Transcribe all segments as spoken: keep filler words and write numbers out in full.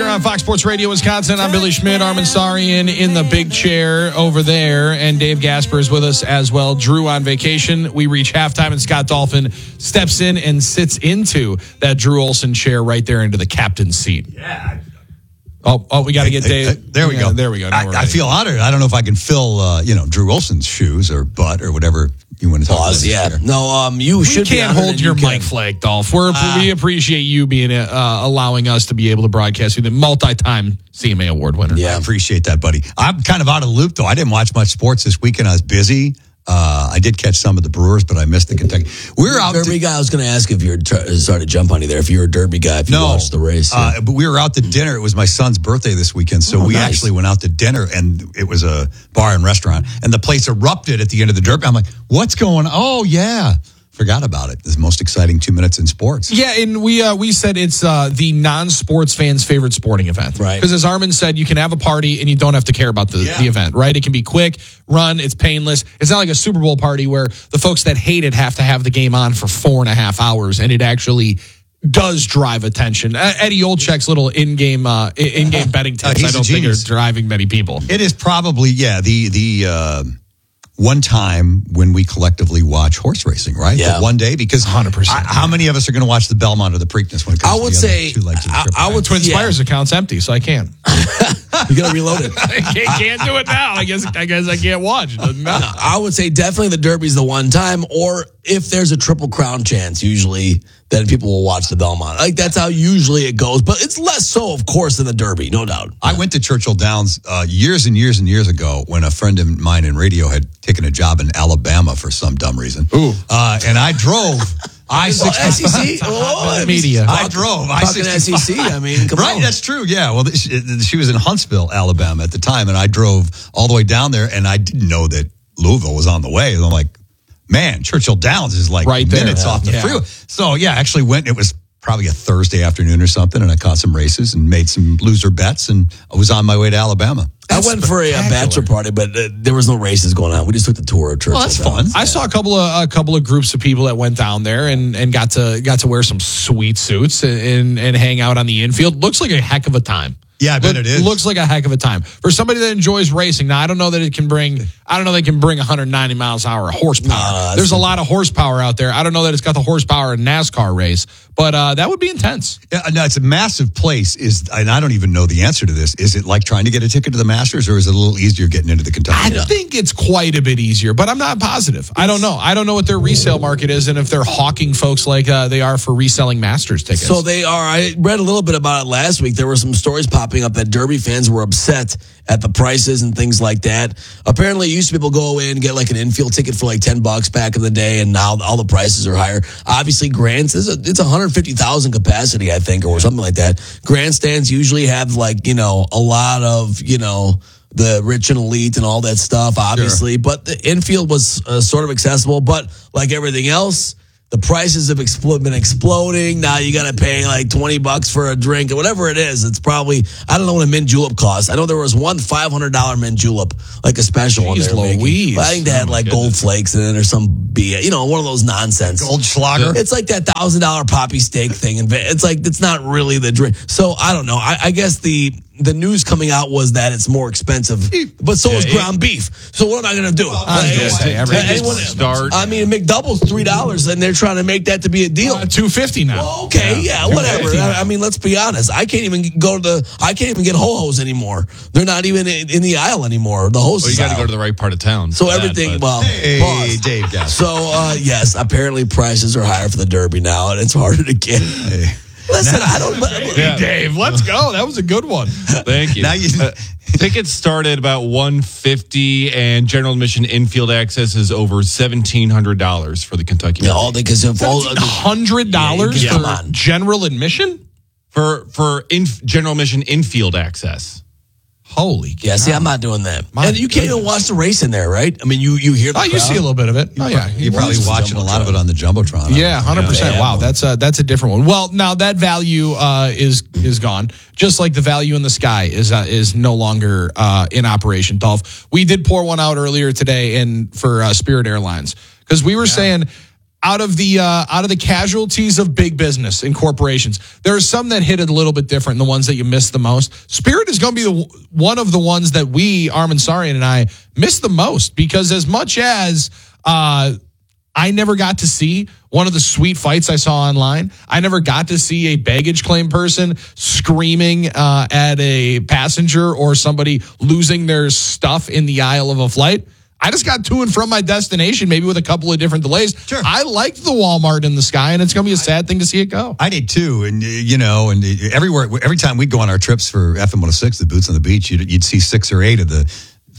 on Fox Sports Radio Wisconsin. I'm Billy Schmidt, Armin Sarian in the big chair over there, and Dave Gasper is with us as well. Drew on vacation. We reach halftime, and Scott Dolphin steps in and sits into that Drew Olson chair right there into the captain's seat. Yeah. Oh, oh, we got to get Dave. Uh, uh, there we yeah, go. There we go. I, I feel honored. I don't know if I can fill, uh, you know, Drew Olson's shoes or butt or whatever you want to talk Pause, about. Yeah. No, um, you we should can't be hold your you mic flag, Dolph. We're, uh, we appreciate you being uh, allowing us to be able to broadcast you, the multi-time C M A award winner. Yeah, I appreciate that, buddy. I'm kind of out of the loop, though. I didn't watch much sports this weekend. I was busy. Uh, I did catch some of the Brewers, but I missed the Kentucky. We were out. Derby to, guy. I was going to ask if you're tr- sorry to jump on you there. If you're a Derby guy, if you no, watched the race, yeah. uh, but we were out to dinner. It was my son's birthday this weekend, so oh, we nice. actually went out to dinner, and it was a bar and restaurant, and the place erupted at the end of the Derby. I'm like, "What's going on?" Oh yeah. Forgot about it. This is the most exciting two minutes in sports. Yeah, and we uh, we said it's uh, the non-sports fans' favorite sporting event. Right. Because as Armin said, you can have a party and you don't have to care about the, Yeah. the event, right? It can be quick, run, it's painless. It's not like a Super Bowl party where the folks that hate it have to have the game on for four and a half hours, and it actually does drive attention. Uh, Eddie Olczyk's little in-game uh, in-game betting Uh, tips, he's I a don't think are genius. driving many people. It is probably, yeah, the the uh, one time when we collectively watch horse racing, right? Yeah. The one day, because one hundred percent. I- how many of us are going to watch the Belmont or the Preakness when it comes I to would the other say- two legs of the I- Triple I Crown? would- Twin Yeah. Spires account's empty, so I can't. you got to reload it. I can't, can't do it now. I guess I guess I can't watch. It doesn't matter. I would say definitely the Derby's the one time, or if there's a Triple Crown chance, usually then people will watch the Belmont. Like that's how usually it goes, but it's less so, of course, than the Derby, no doubt. I went to Churchill Downs uh, years and years and years ago when a friend of mine in radio had taken a job in Alabama for some dumb reason. Ooh. Uh, and I drove I Oh, S E C? Oh, Media. I drove. I Talking S E C, I mean, come right, on. that's true. Yeah. Well, she, she was in Huntsville, Alabama at the time, and I drove all the way down there, and I didn't know that Louisville was on the way. And I'm like, man, Churchill Downs is like Right there. minutes Yeah. off the Yeah. freeway. So, yeah, I actually went. It was probably a Thursday afternoon or something, and I caught some races and made some loser bets, and I was on my way to Alabama. I went for a, a bachelor party, but uh, there was no races going on. We just took the tour of Churchill. Well, that's Downs. fun. I saw a couple of a couple of groups of people that went down there and, and got to got to wear some sweet suits and and hang out on the infield. Looks like a heck of a time. Yeah, I bet Look- it is. Looks like a heck of a time for somebody that enjoys racing. Now I don't know that it can bring. I don't know they can bring one hundred ninety miles an hour horsepower. Nah, There's a lot of horsepower out there. I don't know that it's got the horsepower in a NASCAR race, but uh, that would be intense. Yeah, no, it's a massive place. Is and I don't even know the answer to this. Is it like trying to get a ticket to the Masters, or is it a little easier getting into the Kentucky? I think it's quite a bit easier, but I'm not positive. I don't know. I don't know what their resale market is and if they're hawking folks like uh, they are for reselling Masters tickets. So they are. I read a little bit about it last week. There were some stories popping up that Derby fans were upset at the prices and things like that. Apparently, it used to be able to go in and get like an infield ticket for like ten bucks back in the day, and now all the prices are higher. Obviously, Grants is a, it's one hundred fifty thousand capacity, I think, or something like that. Grandstands usually have like you know a lot of you know. the rich and elite and all that stuff, obviously. Sure. But the infield was uh, sort of accessible. But like everything else, the prices have expl- been exploding. Now you got to pay like twenty bucks for a drink or whatever it is. It's probably, I don't know what a mint julep costs. I know there was one five hundred dollars mint julep, like a special one. Jeez Louise. I think they had Oh, like goodness. gold flakes in it or some B S, you know, one of those nonsense. Goldschlager. It's like that thousand dollar poppy steak thing. And it's like, it's not really the drink. So I don't know. I, I guess the, the news coming out was that it's more expensive, but so is ground beef. So what am I going to do? I was gonna say, every- Anyone- Start. I mean, McDouble's three dollars, and they're trying to make that to be a deal. Uh, two fifty now. Well, okay, yeah, whatever. I, I mean, let's be honest. I can't even go to the. I can't even get ho-hos anymore. They're not even in, in the aisle anymore. The hostess. Well, you got to aisle. go to the right part of town. So for that, everything. but- well, Hey, pause. Dave Gass. So uh, yes, apparently prices are higher for the Derby now, and it's harder to get. Hey. Listen, I don't. But, Yeah. Dave, let's go. That was a good one. Thank you. Now you- Uh, tickets start at about one fifty, and general admission infield access is over seventeen hundred dollars for the Kentucky. Yeah, all because of all. Hundred dollars Yeah, for come on. general admission. for for in, general admission infield access. Holy cow. Yeah, see, I'm not doing that. My And you can't even watch the race in there, right? I mean, you you hear the Oh, you crowd. see a little bit of it. Oh, yeah. You're probably watching a lot of it on the Jumbotron. Yeah, one hundred percent. Yeah. Wow, that's a, that's a different one. Well, now that value uh, is is gone, just like the value in the sky is uh, is no longer uh, in operation, Dolph. We did pour one out earlier today in for uh, Spirit Airlines because we were saying out of the uh, out of the casualties of big business and corporations, there are some that hit it a little bit different. The ones that you miss the most. Spirit is going to be the, one of the ones that we, Armin Sarian and I, miss the most because as much as uh, I never got to see one of the sweet fights I saw online, I never got to see a baggage claim person screaming uh, at a passenger or somebody losing their stuff in the aisle of a flight. I just got to and from my destination, maybe with a couple of different delays. Sure. I liked the Walmart in the sky, and it's going to be a sad thing to see it go. I did too, and uh, you know, and uh, everywhere, every time we'd go on our trips for F M one oh six, the Boots on the Beach, you'd, you'd see six or eight of the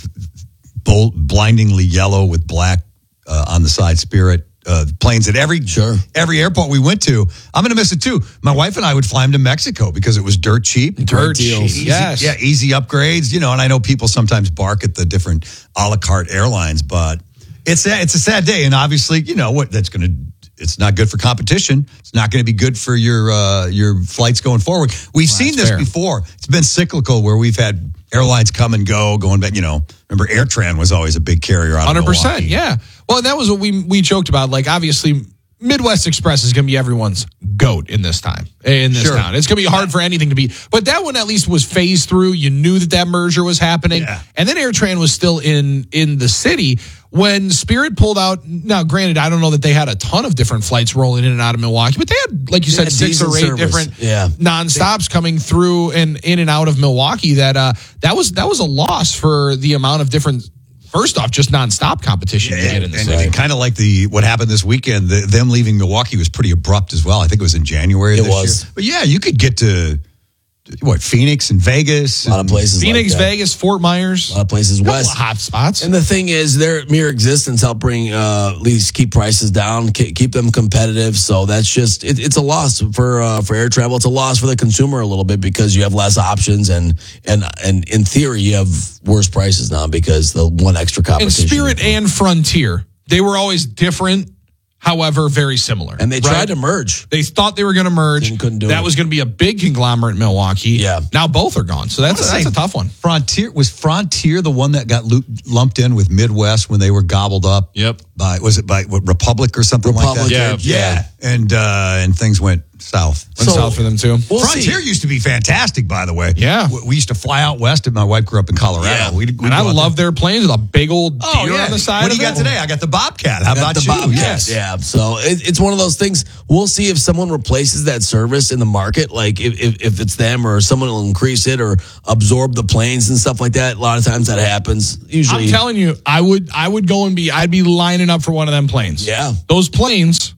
bold, blindingly yellow with black uh, on the side Spirit uh, planes at every Sure. every airport we went to. I'm going to miss it too. My wife and I would fly them to Mexico because it was dirt cheap. Dirt deals. cheap, Easy, yes. Yeah, easy upgrades, you know, and I know people sometimes bark at the different a la carte airlines, but it's a, it's a sad day. And obviously, you know, what that's going to, it's not good for competition. It's not going to be good for your uh, your flights going forward. We've Well, seen that's this fair. before. It's been cyclical where we've had airlines come and go, going back, you know, remember AirTran was always a big carrier out of one hundred percent, Milwaukee. yeah. Well, and that was what we we joked about. Like, obviously, Midwest Express is going to be everyone's goat in this time, in this Sure. town. It's going to be hard for anything to be. But that one at least was phased through. You knew that that merger was happening. Yeah. And then AirTran was still in in the city. When Spirit pulled out, now granted, I don't know that they had a ton of different flights rolling in and out of Milwaukee, but they had, like you They said, had six or decent eight service. different Yeah. nonstops coming through and in and out of Milwaukee. That uh, that was that was a loss for the amount of different. First off, just nonstop competition you get in And, the and, city. and kind of like the what happened this weekend, the, them leaving Milwaukee was pretty abrupt as well. I think it was in January. It this was. year. But yeah, you could get to what Phoenix and Vegas, A lot of and- places. Phoenix, like that. Vegas, Fort Myers. A lot of places Couple west. of hot spots. And the thing is, their mere existence help bring uh, at least keep prices down, ke- keep them competitive. So that's just it, it's a loss for uh, for air travel. It's a loss for the consumer a little bit because you have less options and and and in theory you have worse prices now because the one extra and competition. Spirit and Frontier, they were always different, however, very similar. and they right? tried to merge. They thought they were going to merge. Didn't- couldn't do that it. was going to be a big conglomerate in Milwaukee. Yeah. Now both are gone. So that's I a, wanna that's a say tough one. Frontier was Frontier the one that got looped, lumped in with Midwest when they were gobbled up. Yep. By was it by what, Republic or something Republic, like that? yeah. yeah, and uh, and things went south. Went So- south for them too. We'll Frontier see. used to be fantastic, by the way. Yeah. we, we used to fly out west, and my wife grew up in Colorado. Yeah. We'd, we'd And I go out love their planes with a big old deer there. Oh yeah, on the side. What do you of got it. today? I got the Bobcat. How Got about the you? Bobcats. Yes. Yeah. So it, it's one of those things. We'll see if someone replaces that service in the market, like if, if, if it's them or someone will increase it or absorb the planes and stuff like that. A lot of times that happens. Usually, I'm telling you, I would I would go and be I'd be lining up for one of them planes. Yeah. Those planes,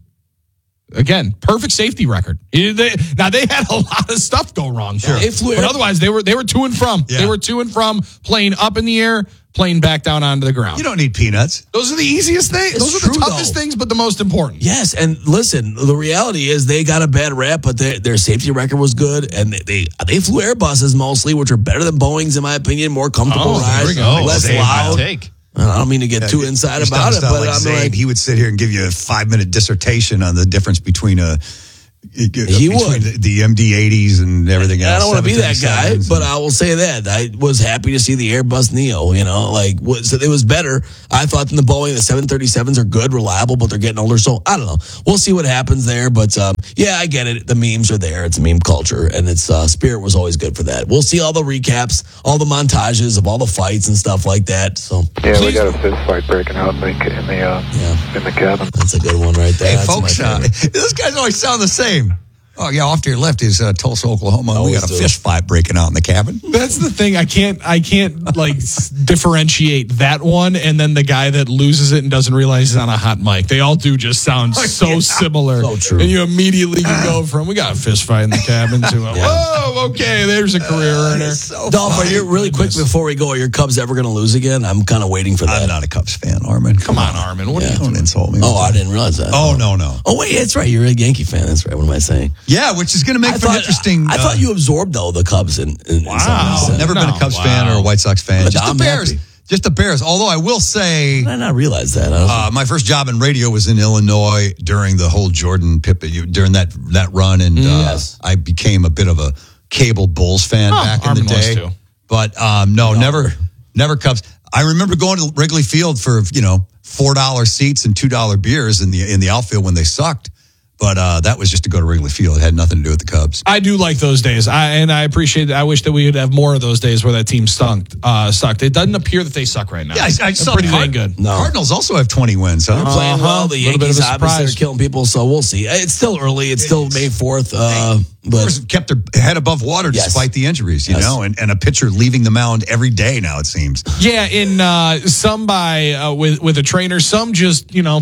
again, perfect safety record. You- they- Now they had a lot of stuff go wrong. Sure. They flew But air- otherwise they were they were to and from. Yeah. They were to and from, plane up in the air, plane back down onto the ground. You don't need peanuts. Those are the easiest things. It's Those are the true, toughest though. things, but the most important. Yes, and listen, the reality is they got a bad rap, but their their safety record was good, and they they, they flew Airbuses mostly, which are better than Boeing's in my opinion, more comfortable Oh, there we rides, go. less Dave, Hot loud. take. I don't mean to get too inside You're about it, starting but to sound I'm like Zabe. like, He would sit here and give you a five minute dissertation on the difference between a He between would. the, the M D eighties and everything else. I don't want to be that guy, seven thirty-sevens. but I will say that I was happy to see the Airbus Neo. You know, like was, it was better. I thought than the Boeing. The seven thirty-sevens are good, reliable, but they're getting older. So I don't know. We'll see what happens there. But um, yeah, I get it. The memes are there. It's meme culture, and it's uh, Spirit was always good for that. We'll see all the recaps, all the montages of all the fights and stuff like that. So Yeah, we got a fist fight breaking out in the in the uh, Yeah. in the cabin. that's a good one right there. Hey, That's folks, my uh, favorite. those guys always sound the same. Oh, yeah, off to your left is uh, Tulsa, Oklahoma. We Always got a do. fist fight breaking out in the cabin. That's the thing. I can't. I can't like s- differentiate that one and then the guy that loses it and doesn't realize he's on a hot mic. They all do just sound so yeah. similar. So true. And you immediately can go from we got a fist fight in the cabin to a, whoa, okay, there's a career earner. So Dolph, are funny. you really quick before we go? Are your Cubs ever going to lose again? I'm kind of waiting for that. I'm not a Cubs fan, Armin. Come on, Armin. What are you Don't doing? insult me. Oh, I didn't realize that. Oh, no, no. Oh wait, that's right. You're a Yankee fan. That's right. What am I saying? Yeah, which is going to make I for an interesting. I uh, thought you absorbed though the Cubs in, in, Wow. in some sense. Never been No, a Cubs wow. fan or a White Sox fan. But Just I'm the Bears. happy. Just the Bears. Although I will say, Did I not realize that? I was, uh, my first job in radio was in Illinois during the whole Jordan Pippen during that that run, and uh, Yes. I became a bit of a cable Bulls fan Oh, back in Armin the was day. too. But um, no, never, never Cubs. I remember going to Wrigley Field for, you know, four dollar seats and two dollar beers in the in the outfield when they sucked. But uh, that was just to go to Wrigley Field. It had nothing to do with the Cubs. I do like those days, I, and I appreciate it. I wish that we would have more of those days where that team stunk, uh, sucked. It doesn't appear that they suck right now. Yeah, I, I saw pretty the Card- dang good. No. Cardinals also have twenty wins, huh? They're playing Uh-huh. well. The Little bit of Yankees a obviously surprise. are killing people, so we'll see. It's still early. It's still May fourth. Uh, Brewers but kept their head above water Yes. despite the injuries, you Yes. know, and, and a pitcher leaving the mound every day now, it seems. Yeah, in uh, some by uh, with with a trainer, some just you know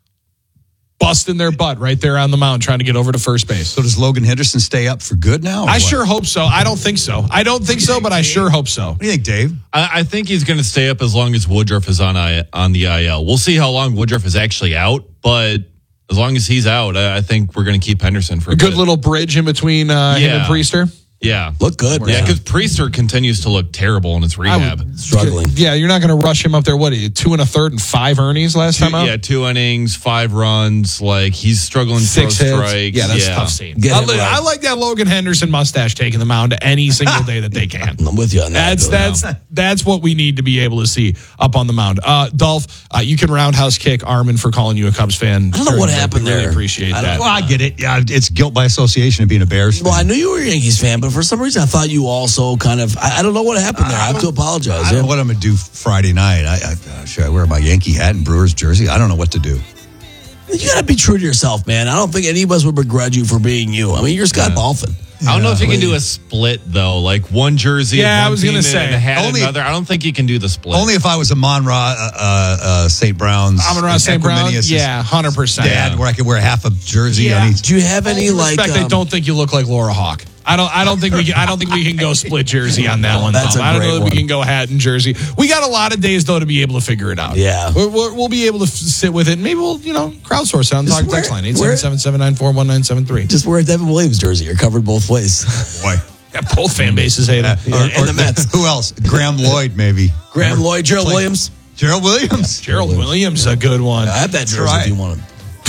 busting their butt right there on the mound trying to get over to first base. So does Logan Henderson stay up for good now? or I what? sure hope so. I don't think so. I don't think so, but I sure hope so. What do you think, Dave? I, I think he's going to stay up as long as Woodruff is on I, on the I L. We'll see how long Woodruff is actually out, but as long as he's out, I, I think we're going to keep Henderson for a, A good bit. little bridge in between uh, him Yeah. and Priester. Yeah. look good. Yeah, because Priester continues to look terrible in his rehab. struggling. Yeah, you're not going to rush him up there. What, two and a third and five earnings last Two, time out? yeah, two innings, five runs. Like he's struggling to Six throw hits. strikes. Yeah, that's tough scene. Get I, him li- right. I like that Logan Henderson mustache taking the mound any single day that they can. I'm with you on that. That's Billy. that's that's what we need to be able to see up on the mound. Uh, Dolph, uh, you can roundhouse kick Armin for calling you a Cubs fan. I don't know what happened we really there. appreciate I don't- that. Well, I get it. Yeah, it's guilt by association of being a Bears fan. Well, I knew you were a Yankees fan, but for some reason I thought you also kind of. I, I don't know what happened there. I have to apologize. I don't Yeah. know what I'm going to do Friday night. I, I, uh, should I wear my Yankee hat and Brewers jersey? I don't know what to do. You got to be true to yourself, man. I don't think any of us would begrudge you for being you. I mean, you're Scott Dolphin. I don't know if you I can mean- do a split though, like one jersey. Yeah, of one I was gonna team say, and a hat only- another. I don't think you can do the split. Only if I was a Monra uh, uh, uh, Saint Brown's. Amon-Ra Saint Brown? Equiminius' Yeah, one hundred percent. Dad, where I could wear half a jersey Yeah. on each. Do you have any Full like? respect, I um, don't think you look like Laura Hawk. I don't. I don't think we. Can, I don't think we can go split jersey on that one. That's Tom. a I don't great know that one. we can go hat and jersey. We got a lot of days though to be able to figure it out. Yeah. we're, we're, we'll be able to f- sit with it. Maybe we'll you know crowdsource it on the Just Talk wear- text line eight wear- seven seven seven nine four one nine seven three. Just wear a Devin Williams jersey. You're covered both ways. Boy. Yeah, both fan bases hate it. Yeah, and the Mets. Who else? Graham Lloyd, maybe. Graham Lloyd, Gerald Play- Williams. Gerald Williams. Gerald Williams, a good one. I have that jersey right. if you want him.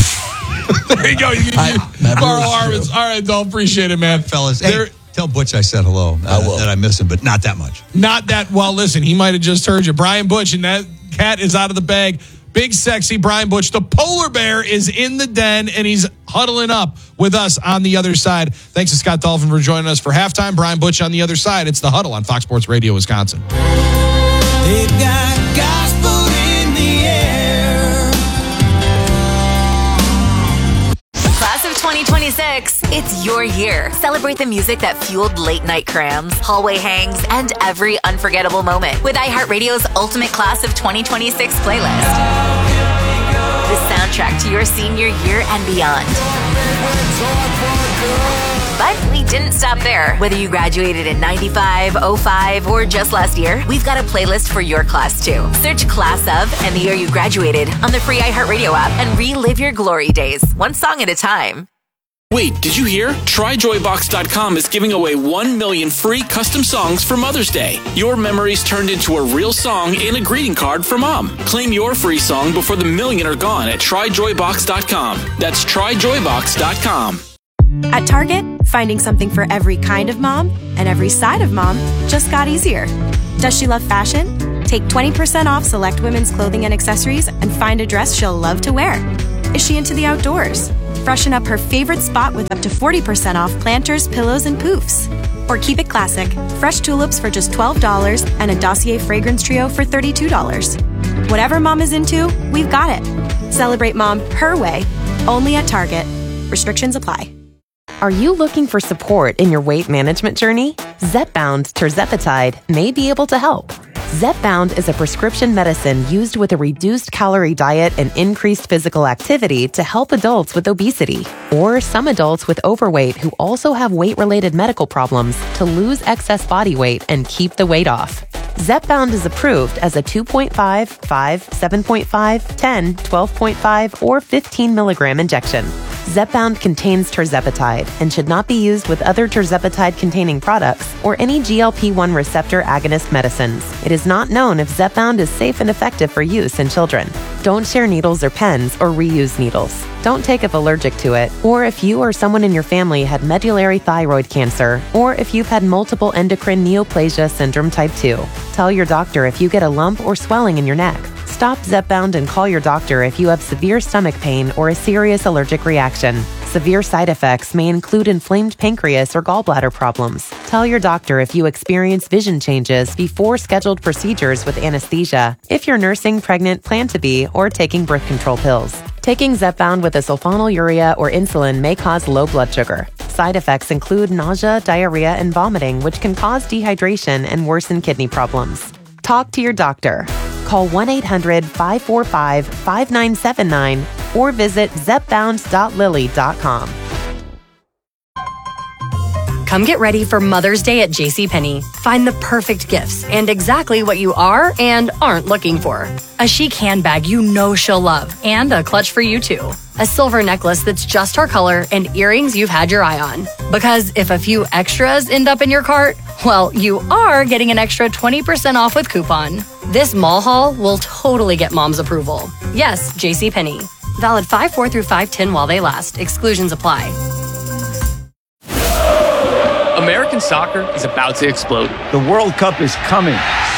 There you go. You, you, I- Matt borrow Brewers. Armin's. All right, don't appreciate it, man. Fellas, hey, There- tell Butch I said hello. I will. That I miss him, but not that much. Not that well. Listen, he might have just heard you. Brian Butch, and that cat is out of the bag. Big, sexy Brian Butch. The polar bear is in the den, and he's huddling up with us on the other side. Thanks to Scott Dolphin for joining us for halftime. Brian Butch on the other side. It's The Huddle on Fox Sports Radio, Wisconsin. They've got gospel in the air. Class of twenty twenty-six, it's your year. Celebrate the music that fueled late night crams, hallway hangs, and every unforgettable moment with iHeartRadio's Ultimate Class of twenty twenty-six playlist. The soundtrack to your senior year and beyond. But we didn't stop there. Whether you graduated in ninety-five, oh five, or just last year, we've got a playlist for your class too. Search Class of and the year you graduated on the free iHeartRadio app and relive your glory days, one song at a time. Wait, did you hear? Try Joy Box dot com is giving away one million free custom songs for Mother's Day. Your memories turned into a real song in a greeting card for Mom. Claim your free song before the million are gone at Try Joy Box dot com. That's Try Joy Box dot com. At Target, finding something for every kind of mom and every side of mom just got easier. Does she love fashion? Take twenty percent off select women's clothing and accessories and find a dress she'll love to wear. Is she into the outdoors? Freshen up her favorite spot with up to forty percent off planters, pillows, and poofs. Or keep it classic, fresh tulips for just twelve dollars and a Dossier fragrance trio for thirty-two dollars. Whatever mom is into, we've got it. Celebrate mom her way, only at Target. Restrictions apply. Are you looking for support in your weight management journey? Zepbound tirzepatide may be able to help. Zepbound is a prescription medicine used with a reduced calorie diet and increased physical activity to help adults with obesity or some adults with overweight who also have weight-related medical problems to lose excess body weight and keep the weight off. Zepbound is approved as a two point five, five, seven point five, ten, twelve point five, or fifteen milligram injection. Zepbound contains tirzepatide and should not be used with other tirzepatide-containing products or any G L P one receptor agonist medicines. It is not known if Zepbound is safe and effective for use in children. Don't share needles or pens or reuse needles. Don't take if allergic to it, or if you or someone in your family had medullary thyroid cancer, or if you've had multiple endocrine neoplasia syndrome type two. Tell your doctor if you get a lump or swelling in your neck. Stop Zepbound and call your doctor if you have severe stomach pain or a serious allergic reaction. Severe side effects may include inflamed pancreas or gallbladder problems. Tell your doctor if you experience vision changes before scheduled procedures with anesthesia, if you're nursing, pregnant, plan to be, or taking birth control pills. Taking Zepbound with a sulfonylurea or insulin may cause low blood sugar. Side effects include nausea, diarrhea, and vomiting, which can cause dehydration and worsen kidney problems. Talk to your doctor. Call one eight hundred five four five five nine seven nine or visit zepbound dot lilly dot com. Come get ready for Mother's Day at JCPenney. Find the perfect gifts and exactly what you are and aren't looking for. A chic handbag you know she'll love and a clutch for you too. A silver necklace that's just her color and earrings you've had your eye on. Because if a few extras end up in your cart, well, you are getting an extra twenty percent off with coupon. This mall haul will totally get mom's approval. Yes, JCPenney. Valid five four through five ten while they last. Exclusions apply. American soccer is about to explode. The World Cup is coming.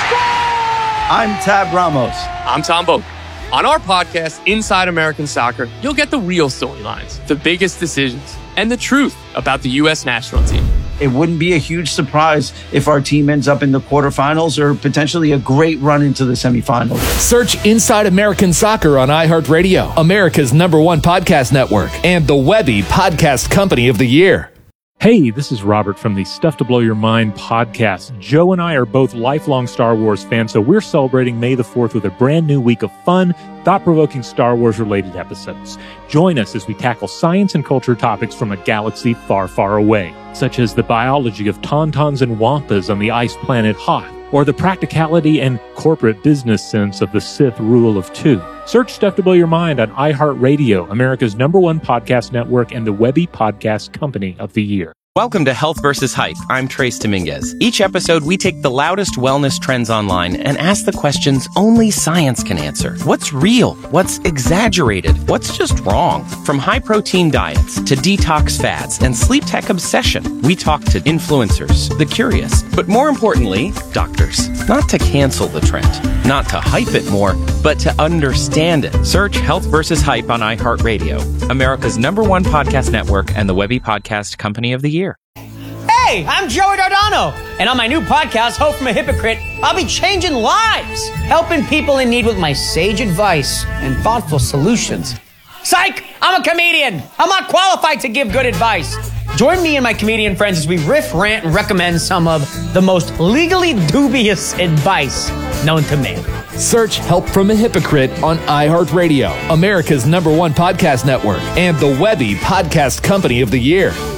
I'm Tab Ramos. I'm Tom Boak. On our podcast, Inside American Soccer, you'll get the real storylines, the biggest decisions, and the truth about the U S national team. It wouldn't be a huge surprise if our team ends up in the quarterfinals or potentially a great run into the semifinals. Search Inside American Soccer on iHeartRadio, America's number one podcast network, and the Webby Podcast Company of the Year. Hey, this is Robert from the Stuff to Blow Your Mind podcast. Joe and I are both lifelong Star Wars fans, so we're celebrating May the fourth with a brand new week of fun, thought-provoking Star Wars-related episodes. Join us as we tackle science and culture topics from a galaxy far, far away, such as the biology of tauntauns and wampas on the ice planet Hoth, or the practicality and corporate business sense of the Sith rule of two. Search Stuff to Blow Your Mind on iHeartRadio, America's number one podcast network and the Webby Podcast Company of the Year. Welcome to Health versus Hype. I'm Trace Dominguez. Each episode, we take the loudest wellness trends online and ask the questions only science can answer. What's real? What's exaggerated? What's just wrong? From high-protein diets to detox fads and sleep tech obsession, we talk to influencers, the curious, but more importantly, doctors. Not to cancel the trend, not to hype it more, but to understand it. Search Health versus Hype on iHeartRadio, America's number one podcast network and the Webby Podcast Company of the Year. Hey, I'm Joey Dardano, and on my new podcast, Hope from a Hypocrite, I'll be changing lives, helping people in need with my sage advice and thoughtful solutions. Psych! I'm a comedian. I'm not qualified to give good advice. Join me and my comedian friends as we riff, rant, and recommend some of the most legally dubious advice known to man. Search Help from a Hypocrite on iHeartRadio, America's number one podcast network, and the Webby Podcast Company of the Year.